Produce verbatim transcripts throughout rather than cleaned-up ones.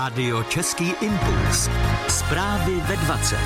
Rádio Český impuls. Zprávy ve dvacet.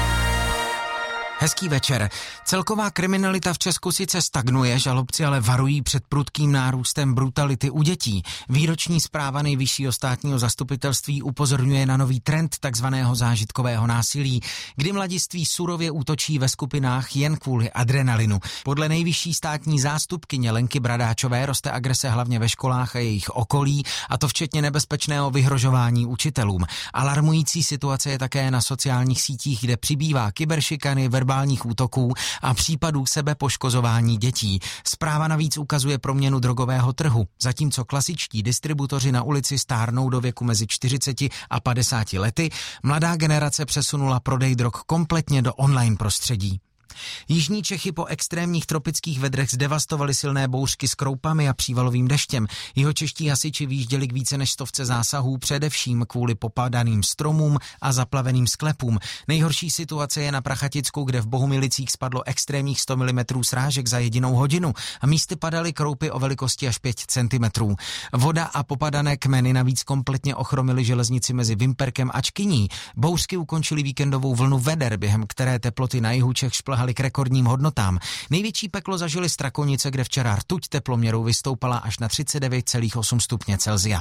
Hezký večer. Celková kriminalita v Česku sice stagnuje, žalobci ale varují před prudkým nárůstem brutality u dětí. Výroční zpráva Nejvyššího státního zastupitelství upozorňuje na nový trend takzvaného zážitkového násilí, kdy mladiství surově útočí ve skupinách jen kvůli adrenalinu. Podle nejvyšší státní zástupkyně Lenky Bradáčové roste agrese hlavně ve školách a jejich okolí, a to včetně nebezpečného vyhrožování učitelům. Alarmující situace je také na sociálních sítích, kde přibývá kyberšikany, verbálních útoků a případů sebepoškozování dětí. Zpráva navíc ukazuje proměnu drogového trhu. Zatímco klasičtí distributoři na ulici stárnou do věku mezi čtyřiceti a padesáti lety, mladá generace přesunula prodej drog kompletně do online prostředí. Jižní Čechy po extrémních tropických vedrech zdevastovaly silné bouřky s kroupami a přívalovým deštěm. Jihočeští hasiči vyjížděli k více než stovce zásahů, především kvůli popadaným stromům a zaplaveným sklepům. Nejhorší situace je na Prachaticku, kde v Bohumilicích spadlo extrémních sto milimetrů srážek za jedinou hodinu a místy padaly kroupy o velikosti až pět centimetrů. Voda a popadané kmeny navíc kompletně ochromily železnici mezi Vimperkem a Čkyní. Bouřky ukončily víkendovou vlnu veder, během které teploty na jihu Čech šplhaly k rekordním hodnotám. Největší peklo zažili Strakonice, kde včera rtuť teploměrů vystoupala až na třicet devět celá osm stupně Celsia.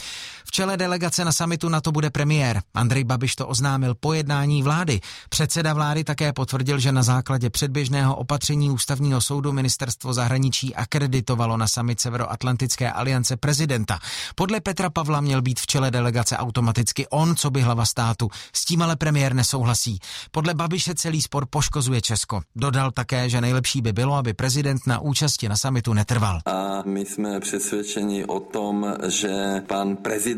V čele delegace na summitu NATO bude premiér. Andrej Babiš to oznámil po jednání vlády. Předseda vlády také potvrdil, že na základě předběžného opatření Ústavního soudu ministerstvo zahraničí akreditovalo na summit Severoatlantické aliance prezidenta. Podle Petra Pavla měl být v čele delegace automaticky on, co by hlava státu. S tím ale premiér nesouhlasí. Podle Babiše celý spor poškozuje Česko. Dodal také, že nejlepší by bylo, aby prezident na účasti na summitu netrval. A my jsme přesvědčeni o tom, že pan prezident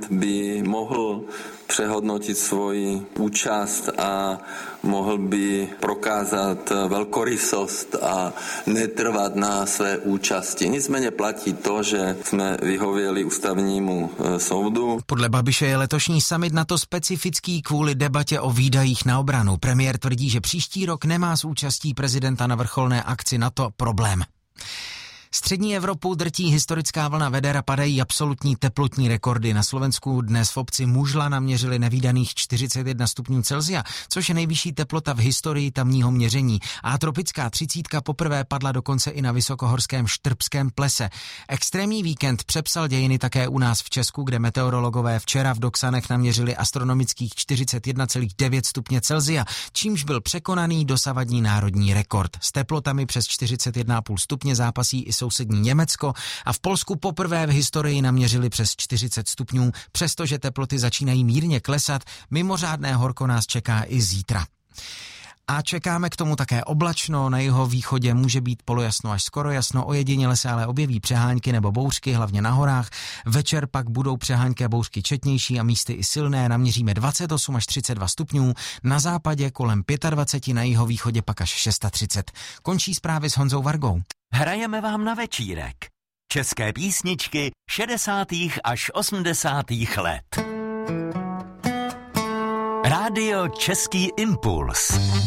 by mohl přehodnotit svoji účast a mohl by prokázat velkorysost a netrvat na své účasti. Nicméně platí to, že jsme vyhověli ústavnímu soudu. Podle Babiše je letošní summit NATO specifický kvůli debatě o výdajích na obranu. Premiér tvrdí, že příští rok nemá s účastí prezidenta na vrcholné akci NATO problém. Střední Evropu drtí historická vlna veder a padají absolutní teplotní rekordy. Na Slovensku dnes v obci Mužla naměřili nevídaných čtyřicet jedna stupňů Celsia, což je nejvyšší teplota v historii tamního měření. A tropická třicítka poprvé padla dokonce i na vysokohorském Štrbském plese. Extrémní víkend přepsal dějiny také u nás v Česku, kde meteorologové včera v Doksanech naměřili astronomických čtyřicet jedna celá devět stupně Celsia, čímž byl překonaný dosavadní národní rekord. S teplotami přes čtyřicet jedna celá pět stupně zápasí i sousední Německo a v Polsku poprvé v historii naměřili přes čtyřicet stupňů, přestože teploty začínají mírně klesat, mimořádné horko nás čeká i zítra. A čekáme k tomu také oblačno, na jeho východě může být polojasno až skoro jasno, ojediněle se ale objeví přehánky nebo bouřky, hlavně na horách. Večer pak budou přehánky a bouřky četnější a místy i silné, naměříme dvacet osm až třicet dva stupňů, na západě kolem dvacet pět, na jeho východě pak až třicet šest. Končí zprávy s Honzou Vargou. Hrajeme vám na večírek. České písničky šedesátých až osmdesátých let. Rádio Český impuls.